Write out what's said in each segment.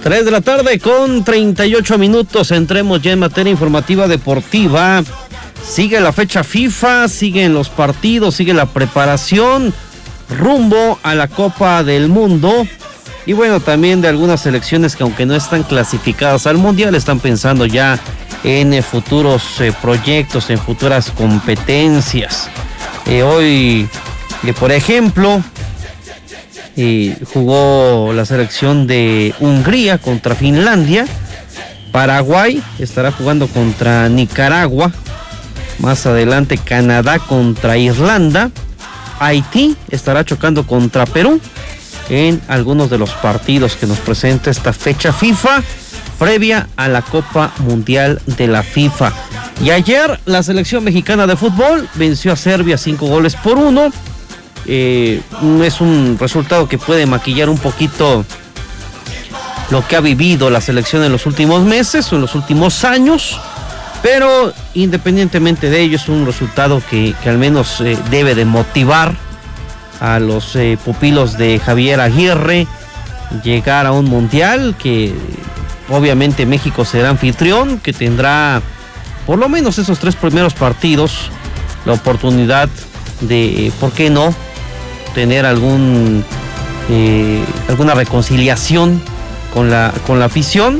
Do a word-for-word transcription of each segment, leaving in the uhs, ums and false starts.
tres de la tarde con treinta y ocho minutos. Entremos ya en materia informativa deportiva. Sigue la fecha FIFA, siguen los partidos, sigue la preparación rumbo a la Copa del Mundo. Y bueno, también de algunas selecciones que aunque no están clasificadas al Mundial, están pensando ya en eh, futuros eh, proyectos, en futuras competencias. Eh, hoy, eh, por ejemplo, eh, jugó la selección de Hungría contra Finlandia. Paraguay estará jugando contra Nicaragua. Más adelante Canadá contra Irlanda. Haití estará chocando contra Perú en algunos de los partidos que nos presenta esta fecha FIFA previa a la Copa Mundial de la FIFA. Y ayer la selección mexicana de fútbol venció a Serbia cinco goles por uno. Eh, es un resultado que puede maquillar un poquito lo que ha vivido la selección en los últimos meses o en los últimos años, pero independientemente de ello es un resultado que, que al menos eh, debe de motivar a los eh, pupilos de Javier Aguirre llegar a un mundial que obviamente México será anfitrión, que tendrá por lo menos esos tres primeros partidos la oportunidad de, ¿por qué no?, tener algún eh, alguna reconciliación con la, con la afición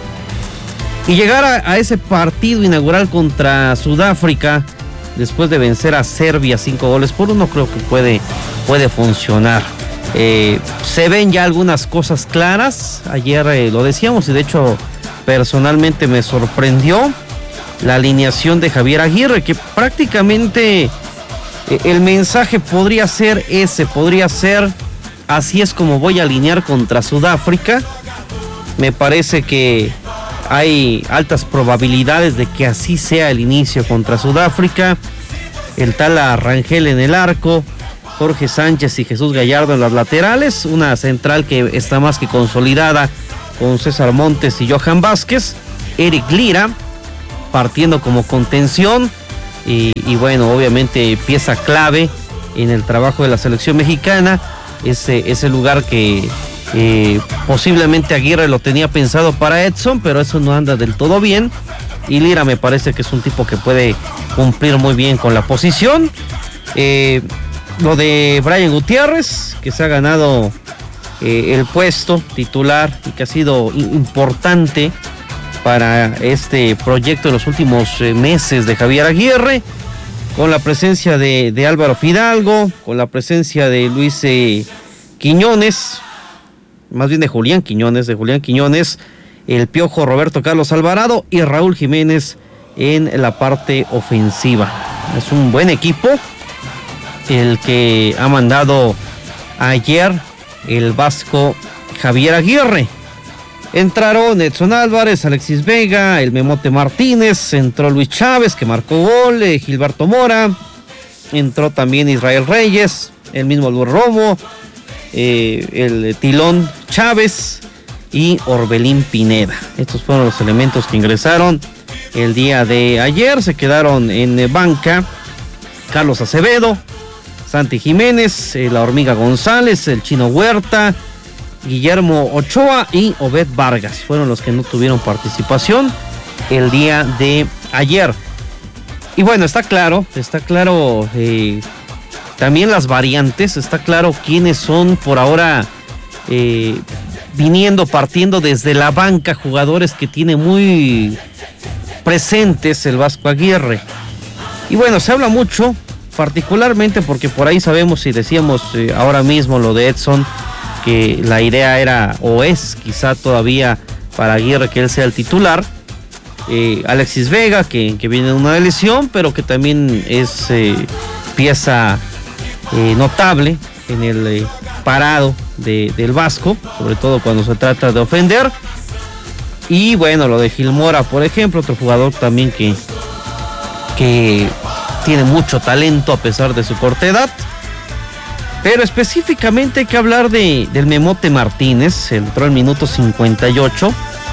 y llegar a, a ese partido inaugural contra Sudáfrica después de vencer a Serbia cinco goles por uno. Creo que puede, puede funcionar. Eh, se ven ya algunas cosas claras. Ayer eh, lo decíamos y de hecho personalmente me sorprendió la alineación de Javier Aguirre, que prácticamente eh, el mensaje podría ser ese, podría ser: así es como voy a alinear contra Sudáfrica. Me parece que hay altas probabilidades de que así sea el inicio contra Sudáfrica. El tal Rangel en el arco, Jorge Sánchez y Jesús Gallardo en las laterales, una central que está más que consolidada con César Montes y Johan Vázquez, Eric Lira partiendo como contención y, y bueno, obviamente pieza clave en el trabajo de la selección mexicana, ese, ese lugar que Eh, posiblemente Aguirre lo tenía pensado para Edson, pero eso no anda del todo bien, y Lira me parece que es un tipo que puede cumplir muy bien con la posición. Eh, lo de Brian Gutiérrez, que se ha ganado eh, el puesto titular y que ha sido importante para este proyecto en los últimos eh, meses de Javier Aguirre, con la presencia de, de Álvaro Fidalgo, con la presencia de Luis eh, Quiñones, más bien de Julián Quiñones, de Julián Quiñones, el Piojo Roberto Carlos Alvarado y Raúl Jiménez en la parte ofensiva. Es un buen equipo el que ha mandado ayer el vasco Javier Aguirre. Entraron Edson Álvarez, Alexis Vega, el Memote Martínez, entró Luis Chávez, que marcó gol, eh, Gilberto Mora, entró también Israel Reyes, el mismo Luis Romo, Eh, el Tilón Chávez y Orbelín Pineda. Estos fueron los elementos que ingresaron el día de ayer. Se quedaron en banca Carlos Acevedo, Santi Jiménez, eh, la Hormiga González, el Chino Huerta, Guillermo Ochoa y Obed Vargas. Fueron los que no tuvieron participación el día de ayer. Y bueno, está claro, está claro eh, también las variantes, está claro quiénes son por ahora eh, viniendo, partiendo desde la banca, jugadores que tiene muy presentes el Vasco Aguirre. Y bueno, se habla mucho, particularmente porque por ahí sabemos y decíamos eh, ahora mismo lo de Edson, que la idea era o es quizá todavía para Aguirre que él sea el titular. Eh, Alexis Vega, que, que viene de una lesión, pero que también es eh, pieza Eh, notable en el eh, parado de, del Vasco, sobre todo cuando se trata de ofender. Y bueno, lo de Gil Mora, por ejemplo, otro jugador también que, que tiene mucho talento a pesar de su corta edad. Pero específicamente hay que hablar de, del Memote Martínez, entró al minuto cincuenta y ocho.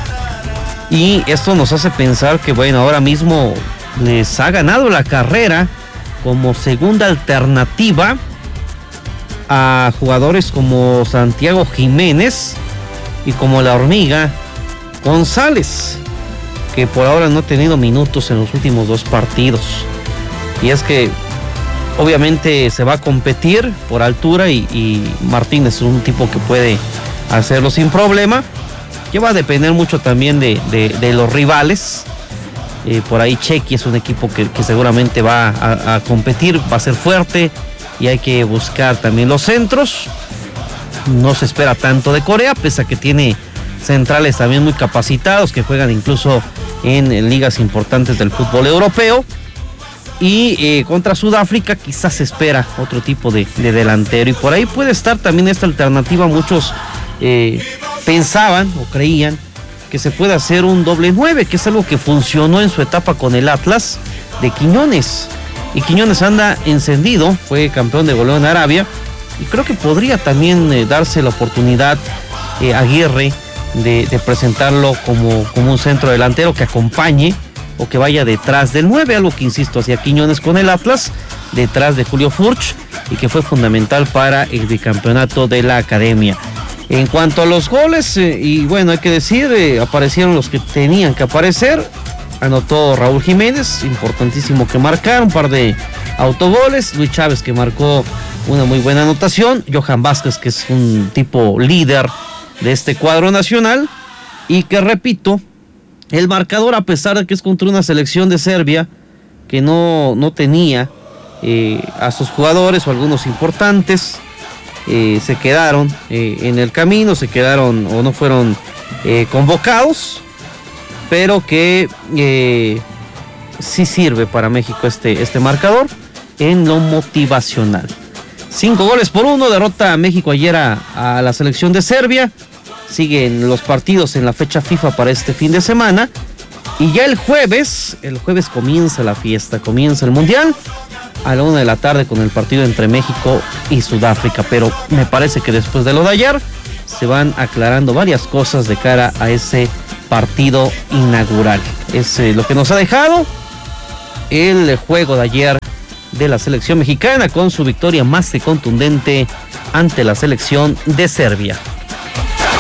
Y esto nos hace pensar que bueno, ahora mismo les ha ganado la carrera como segunda alternativa a jugadores como Santiago Jiménez y como la hormiga González, que por ahora no ha tenido minutos en los últimos dos partidos. Y es que obviamente se va a competir por altura y, y Martínez es un tipo que puede hacerlo sin problema, que va a depender mucho también de, de, de los rivales. Eh, por ahí Chequi es un equipo que, que seguramente va a, a competir, va a ser fuerte y hay que buscar también los centros. No se espera tanto de Corea, pese a que tiene centrales también muy capacitados que juegan incluso en, en ligas importantes del fútbol europeo. Y eh, contra Sudáfrica quizás se espera otro tipo de, de delantero y por ahí puede estar también esta alternativa. Muchos eh, pensaban o creían que se puede hacer un doble nueve, que es algo que funcionó en su etapa con el Atlas de Quiñones, y Quiñones anda encendido, fue campeón de goleo en Arabia y creo que podría también eh, darse la oportunidad eh, a Aguirre de, de presentarlo como, como un centro delantero que acompañe o que vaya detrás del nueve, algo que insisto hacía Quiñones con el Atlas, detrás de Julio Furch, y que fue fundamental para el bicampeonato de la academia. En cuanto a los goles, eh, y bueno, hay que decir, eh, aparecieron los que tenían que aparecer. Anotó Raúl Jiménez, importantísimo que marcar, un par de autogoles. Luis Chávez, que marcó una muy buena anotación. Johan Vázquez, que es un tipo líder de este cuadro nacional, y que repito, el marcador, a pesar de que es contra una selección de Serbia que no, no tenía eh, a sus jugadores o algunos importantes, eh, se quedaron eh, en el camino, se quedaron o no fueron eh, convocados, pero que eh, sí sirve para México este, este marcador en lo motivacional. Cinco goles por uno, derrota a México ayer a, a la selección de Serbia. Siguen los partidos en la fecha FIFA para este fin de semana. Y ya el jueves, el jueves comienza la fiesta, comienza el Mundial a la una de la tarde con el partido entre México y Sudáfrica. Pero me parece que después de lo de ayer se van aclarando varias cosas de cara a ese partido inaugural. Es eh, lo que nos ha dejado el juego de ayer de la selección mexicana con su victoria más que contundente ante la selección de Serbia.